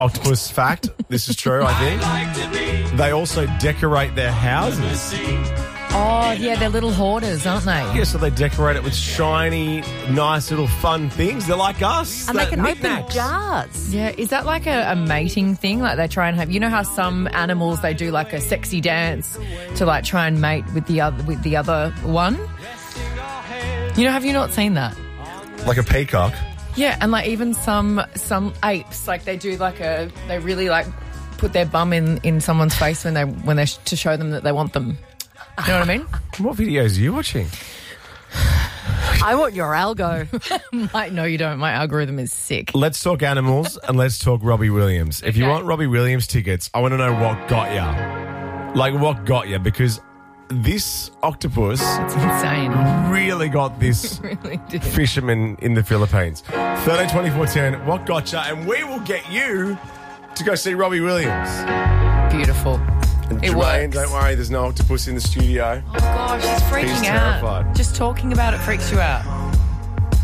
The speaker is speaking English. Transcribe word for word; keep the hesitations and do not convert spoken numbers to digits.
octopus fact. This is true, I think. They also decorate their houses. Oh, yeah, they're little hoarders, aren't they? Yeah, so they decorate it with shiny, nice little fun things. They're like us. And they They're can knickknacks. open jars. Yeah, is that like a, a mating thing? Like they try and have, you know how some animals, they do like a sexy dance to like try and mate with the other with the other one? You know, have you not seen that? Like a peacock. Yeah, and like even some some apes, like they do like a, they really like put their bum in, in someone's face when they when they to show them that they want them. You know what I mean? What videos are you watching? I want your algo. Like, no, you don't. My algorithm is sick. Let's talk animals and let's talk Robbie Williams. If you want Robbie Williams tickets, I want to know what got ya. Like, what got ya? Because this octopus It's insane. really got this Really did. fisherman in the Philippines. thirteen twenty-four ten, what got ya? And we will get you to go see Robbie Williams. Beautiful. And It Dwayne, works. don't worry, there's no octopus in the studio. Oh gosh, it's freaking He's out. terrified. Just talking about it freaks you out.